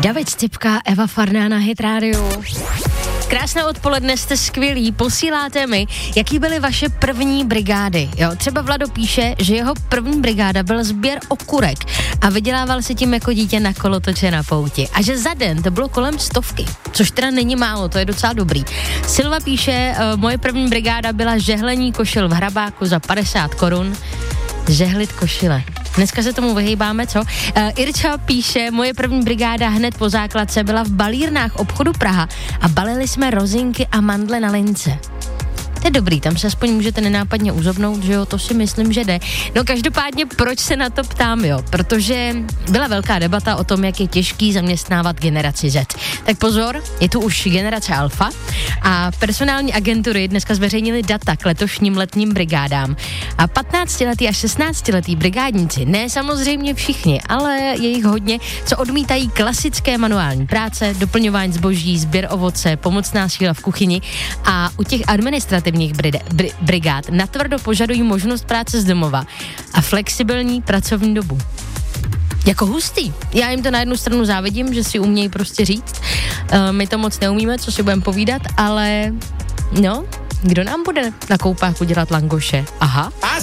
David Stipka, Eva Farná na Hit Radio. Krásné odpoledne, jste skvělí, posíláte mi, jaký byly vaše první brigády. Jo, třeba Vlado píše, že jeho první brigáda byl sběr okurek a vydělával si tím jako dítě na kolotoče na pouti. A že za den to bylo kolem 100, což teda není málo, to je docela dobrý. Silva píše, moje první brigáda byla žehlení košil v Hrabáku za 50 korun. Žehlit košile. Dneska se tomu vyhýbáme, co? Irča píše, moje první brigáda hned po základce byla v balírnách obchodu Praha a balili jsme rozinky a mandle na lince. To je dobrý, tam se aspoň můžete nenápadně uzobnout, že jo, to si myslím, že jde. No každopádně, proč se na to ptám, jo? Protože byla velká debata o tom, jak je těžký zaměstnávat generaci Z. Tak pozor, je tu už generace Alfa a personální agentury dneska zveřejnili data k letošním letním brigádám. A 15letý a 16letý brigádníci, ne samozřejmě všichni, ale je jich hodně, co odmítají klasické manuální práce, doplňování zboží, sběr ovoce, pomocná síla v kuchyni a u těch administrativních brigád natvrdo požadují možnost práce z domova a flexibilní pracovní dobu. Jako hustý. Já jim to na jednu stranu závidím, že si umějí prostě říct. My to moc neumíme, co si budeme povídat, ale no, kdo nám bude na koupáku dělat langoše? Aha.